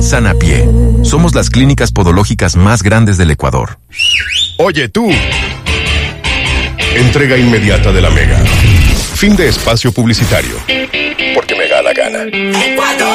Sanapie. Somos las clínicas podológicas más grandes del Ecuador. Oye, tú. Entrega inmediata de la Mega. Fin de espacio publicitario. Porque me da la gana. ¡Ecuador!